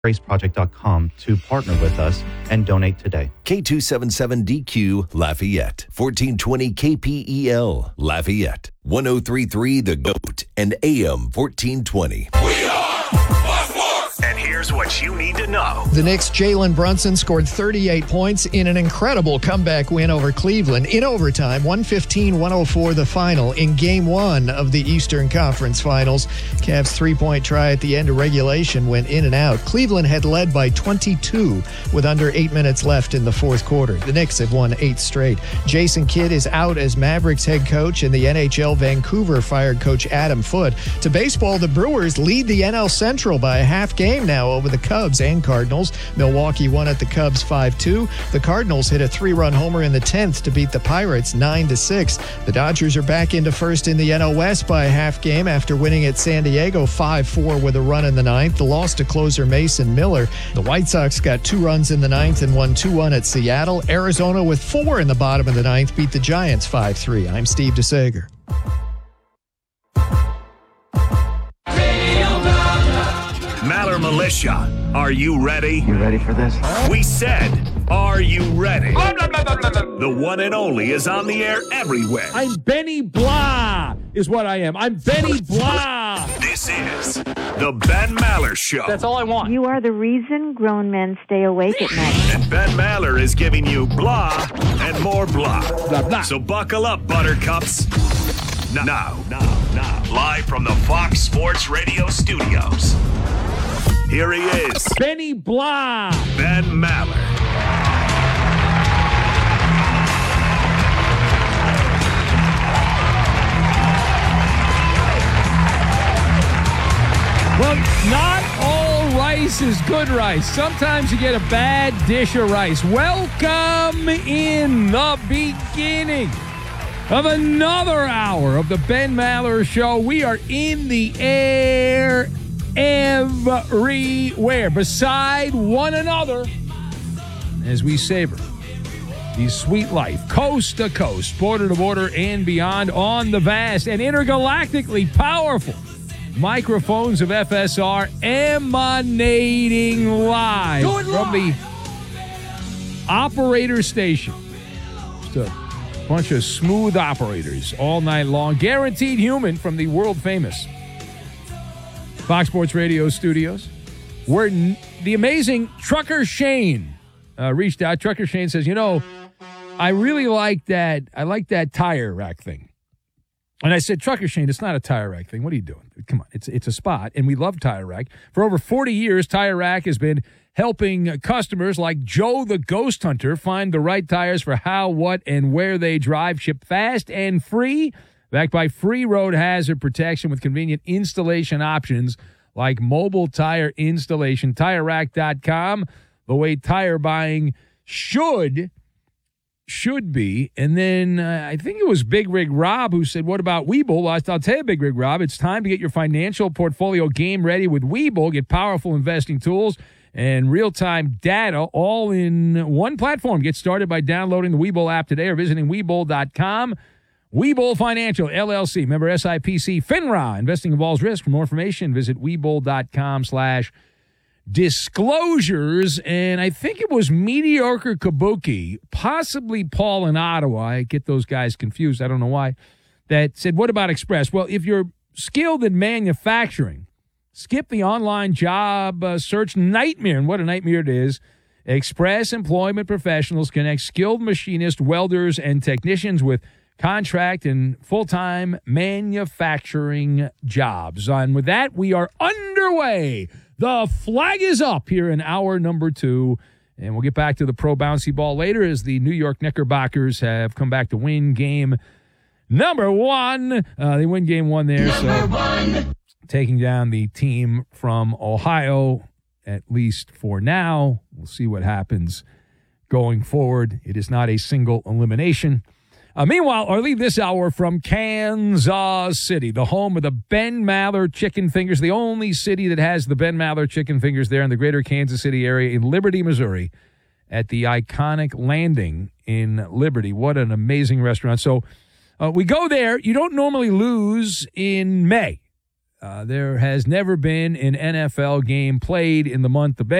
graceproject.com to partner with us and donate today. K277DQ Lafayette, 1420 KPEL Lafayette, 1033 The Goat, and AM 1420. We are sports. And here's what you need to know. The Knicks' Jalen Brunson scored 38 points in an incredible comeback win over Cleveland in overtime, 115-104 the final in Game 1 of the Eastern Conference Finals. Cavs' three-point try at the end of regulation went in and out. Cleveland had led by 22 with under 8 minutes left in the fourth quarter. The Knicks have won 8 straight. Jason Kidd is out as Mavericks head coach, and the NHL Vancouver fired coach Adam Foote. To baseball, the Brewers lead the NL Central by a half game now over the Cubs and Cardinals. Milwaukee won at the Cubs 5-2. The Cardinals hit a 3-run homer in the 10th to beat the Pirates 9-6. The Dodgers are back into first in the NL West by a half game after winning at San Diego 5-4 with a run in the 9th. The loss to closer Mason Miller. The White Sox got 2 runs in the 9th and won 2-1 at Seattle. Arizona with 4 in the bottom of the 9th beat the Giants 5-3. I'm Steve DeSager. Maller Militia, are you ready? You ready for this? We said, are you ready? The one and only is on the air everywhere. I'm Benny Blah, is what I am. I'm Benny Blah. This is the Ben Maller Show. That's all I want. You are the reason grown men stay awake at night. And Ben Maller is giving you blah and more blah. Blah, blah. So buckle up, buttercups. Now, live from the Fox Sports Radio studios. Here he is, Benny Blah. Ben Maller. Well, not all rice is good rice. Sometimes you get a bad dish of rice. Welcome in the beginning of another hour of the Ben Maller Show. We are in the air everywhere beside one another as we savor the sweet life coast to coast, border to border, and beyond on the vast and intergalactically powerful microphones of FSR, emanating live from the operator station. Just a bunch of smooth operators all night long, guaranteed human, from the world famous Fox Sports Radio studios, where the amazing Trucker Shane reached out. Trucker Shane says, I really like that. I like that tire rack thing. And I said, Trucker Shane, it's not a tire rack thing. What are you doing? Come on, it's a spot, and we love Tire Rack. For over 40 years, Tire Rack has been helping customers like Joe the Ghost Hunter find the right tires for how, what, and where they drive. Shipped fast and free, backed by free road hazard protection with convenient installation options like mobile tire installation. TireRack.com, the way tire buying should be. And then I think it was Big Rig Rob who said, what about Webull? Well, I'll tell you, Big Rig Rob, it's time to get your financial portfolio game ready with Webull. Get powerful investing tools and real-time data all in one platform. Get started by downloading the Webull app today or visiting Webull.com. Webull Financial, LLC, member SIPC, FINRA. Investing involves risk. For more information, visit Webull.com/disclosures. And I think it was Mediocre Kabuki, possibly Paul in Ottawa, I get those guys confused, I don't know why, that said, what about Express? Well, if you're skilled in manufacturing, skip the online job search nightmare, and what a nightmare it is. Express Employment Professionals connect skilled machinists, welders, and technicians with contract and full-time manufacturing jobs. And with that, we are underway. The flag is up here in hour number 2, and we'll get back to the pro bouncy ball later as the New York Knickerbockers have come back to win game number 1. They win game 1 there, so taking down the team from Ohio, at least for now. We'll see what happens going forward. It is not a single elimination. Meanwhile, I'll leave this hour from Kansas City, the home of the Ben Maller Chicken Fingers, the only city that has the Ben Maller Chicken Fingers there in the greater Kansas City area in Liberty, Missouri, at the iconic Landing in Liberty. What an amazing restaurant. So we go there. You don't normally lose in May. There has never been an NFL game played in the month of